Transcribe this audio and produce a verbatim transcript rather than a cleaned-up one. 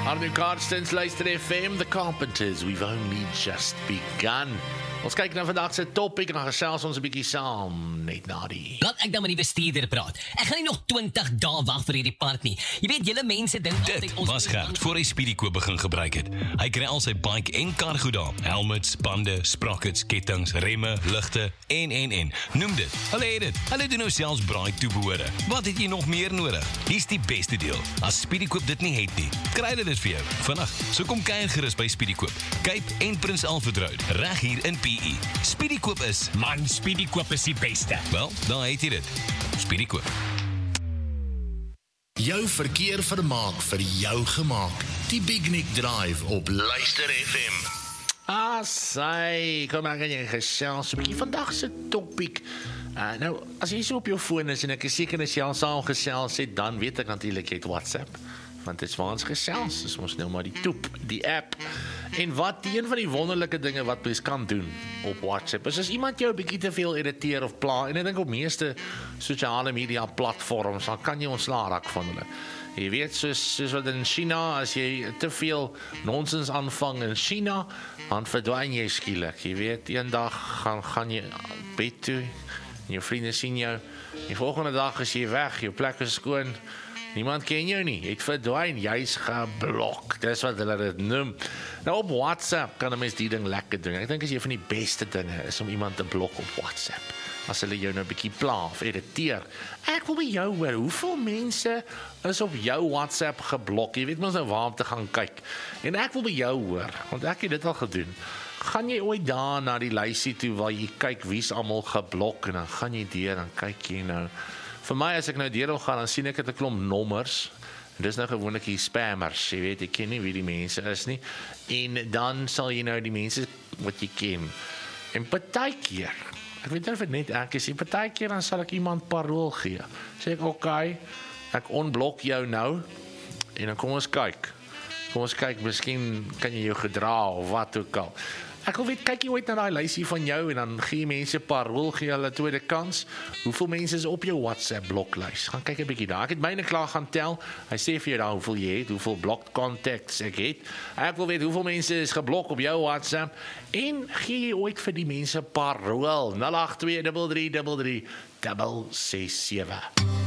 Arno Karstens, luister F M, The Carpenters, we've only just begun. Ons kyk na vandag se topic en dan gesels ons 'n bietjie saam, net na die. Laat ek dan met die bestuurder praat. Ek gaan nie nog twintig dae wag vir hierdie part nie. Jy weet, julle mense dink Dit was Gert voor hy Speedykoop begin gebruik het. Hy kry al sy bike en kar goed daar. Helmets, bande, sprockets, kettings, remme, ligte en en en. Noem dit. Hulle het dit. Hulle doen nou selfs braai toebehore. Wat het jy nog meer nodig? Hier's die beste deel. As Speedykoop dit nie het nie, kry hulle dit vir jou vandag. So kom kuier gerus by Speedykoop. Cape en Prins Alfred Road, reg hier in P E. Speedykoop is Man, Speedykoop is die beste. Wel, dan het jy dit. Speedykoop. Jou verkeer vermaak vir jou gemaak. Die Big Nick Drive op Luister F M. Ah, sy, kom maar gaan jy gesels 'n bietjie vandag se topic. Uh, nou, as jy so op jou foon is en ek is seker as jy al saam gesels het, dan weet ek natuurlik jy het WhatsApp. Want dit is waar ons gesels, dis ons nou maar die toep, die app. En wat, een van die wonderlike dinge wat mens kan doen op WhatsApp, is as iemand jou 'n bietjie te veel irriteer of pla, en ek dink op meeste sosiale media platforms, dan kan jy ontslaa raak van hulle. Jy weet, soos, soos wat in China, as jy te veel nonsens aanvang in China, dan verdwyn jy skielik. Jy weet, een dag gaan, gaan jy bed toe, en jou vriende sien jou, die volgende dag is jy weg, jou plek is skoon, niemand ken jou nie, jy het verdwyn, jy's geblok, dis wat hulle dit noem. Nou op WhatsApp kan 'n mens die ding lekker doen. Ek dink as jy van die beste dinge is om iemand te blok op WhatsApp, as hulle jou nou 'n bietjie pla of irriteer. Ek wil by jou hoor, hoeveel mense is op jou WhatsApp geblok? Jy weet mos nou waar om te gaan kyk. En ek wil by jou hoor, want ek het dit al gedoen. Gaan jy ooit daar na die lysie toe waar jy kyk wie's almal geblok en dan gaan jy deur en kyk jy nou. Vir my, as ek nou deur wil gaan, dan sien ek het 'n klomp nommers. En dis nou gewoonlik die spammers, jy weet, ek ken nie wie die mense is nie. En dan sal jy nou die mense wat jy ken. En partykeer, ek weet nie of dit net ek is, partykeer dan sal ek iemand parool gee. Sê ek, oké, okay, ek onblok jou nou, en dan kom ons kyk. Kom ons kyk, miskien kan jy jou gedra, of wat ook al. Ek wil weet, kyk jy ooit na die lysie van jou, en dan gee mense parool, gee hulle tweede kans. Hoeveel mense is op jou WhatsApp bloklys? Gaan kyk 'n bietjie daar. Ek het myne klaar gaan tel. Hy sê vir jou daar hoeveel jy het, hoeveel blocked contacts ek het. Ek wil weet hoeveel mense is geblok op jou WhatsApp. En gee jy ooit vir die mense parool? nul agt twee drie drie drie drie ses ses sewe.